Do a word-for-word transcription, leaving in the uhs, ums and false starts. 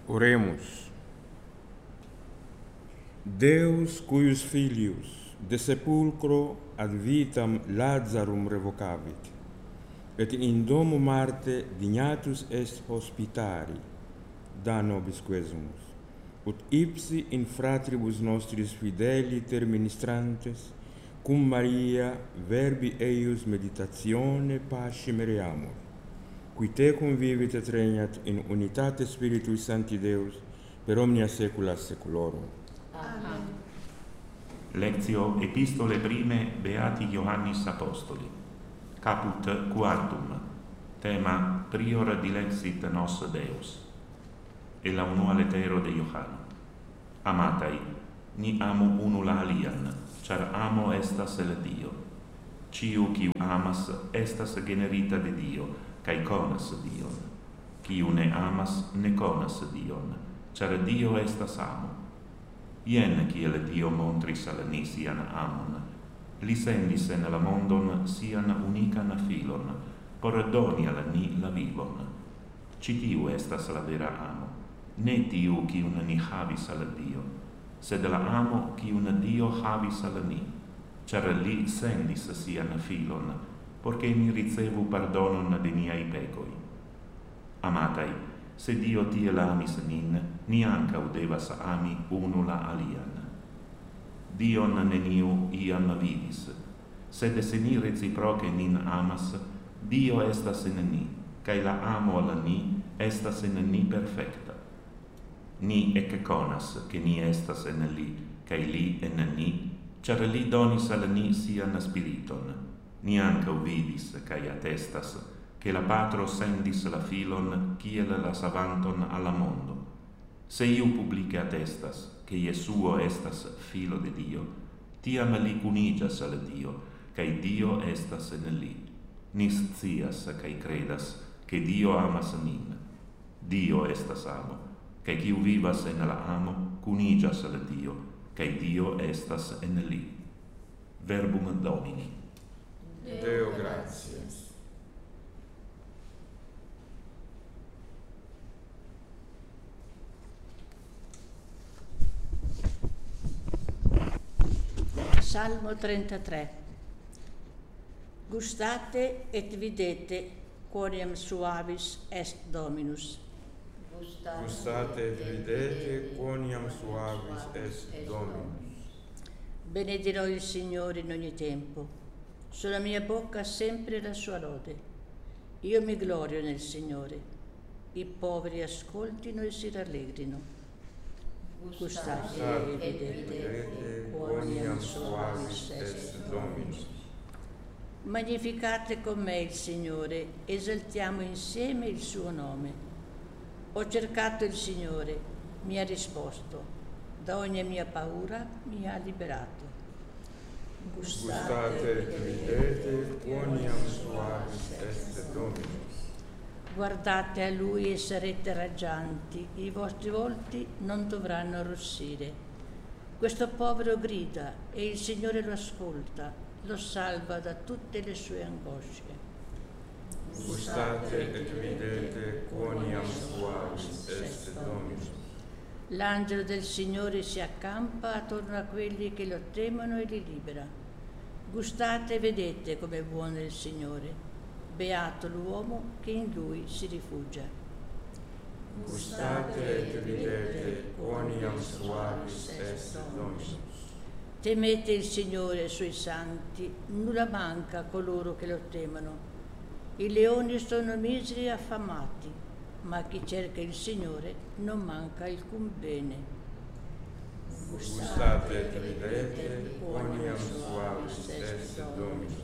Oremus. Deus cuius filius de sepulcro ad vitam Lazarum revocavit, et in domo Marte dignatus est hospitari, da nobis quesumus, ut ipsi in fratribus nostris fideli terministrantes, cum Maria verbi eius meditatione pasci mereamur, qui te convivit et regnat in unitate Spiritui Sancti Deus, per omnia saecula saeculorum. Amen. Lectio Epistole Prime Beati Ioannis Apostoli. Caput quartum. Tema Prior dilexit nos Deus. E la unua letero de Iohann. Amatai, ni amo unula alian, char amo estas el Dio. Ciu qui amas estas generita de Dio, cae conas Dion. Ciu ne amas ne conas Dion, char Dio estas amo. Ien kiel Dio montris al ni sian amon, li sendis en la mondon sian unican filon, por doni al ni la vivon. Ci tiu estas la vera amo, ne tiu cium ni havis al Dio, sed la amo cium Dio havis al ni, char li sendis sian filon, porche ni ricevu pardonon de niai pecoi. Amatai, se Dio tiel amis nin, ni ancau devas ami unula alian. Dion neniu iam vidis, sed se ni reciproce nin amas, Dio estas in ni, cae la amo al ni estas in ni perfecta. Ni ec conas che ni estas in li, cae li in ni, char li donis al ni sian spiriton. Ni ancau vidis, cae attestas, che la Patro sendis la filon kiel la savanton alla mondo. Se iu publice attestas che Iesuo estas filo de Dio, tiam li cunigas al Dio, cae Dio estas in li. Ni scias cae credas che Dio amas nin. Dio estas amo, cae ciu vivas en la amo, cunigas al Dio, cae Dio estas in li. Verbum Domini. Deo gratias. Salmo trentatré. Gustate et videte quoniam suavis est Dominus. Gustate et videte quoniam suavis est Dominus. Benedirò il Signore in ogni tempo. Sulla mia bocca sempre la sua lode. Io mi glorio nel Signore. I poveri ascoltino e si rallegrino. Gustate et videte quoniam suavis est Dominus. Magnificate con me il Signore, esaltiamo insieme il suo nome. Ho cercato il Signore, mi ha risposto, da ogni mia paura mi ha liberato. Gustate et videte quoniam suavis est Dominus. Guardate a Lui e sarete raggianti, i vostri volti non dovranno arrossire. Questo povero grida e il Signore lo ascolta, lo salva da tutte le sue angosce. Gustate et videte quoniam suavis est Dominus. L'angelo del Signore si accampa attorno a quelli che lo temono e li libera. Gustate e vedete com'è buono il Signore. Beato l'uomo che in lui si rifugia. Gustate et videte quoniam suavis est Dominus. Temete il Signore e i suoi santi, nulla manca a coloro che lo temono. I leoni sono miseri e affamati, ma a chi cerca il Signore non manca alcun bene. Gustate et videte quoniam suavis est Dominus.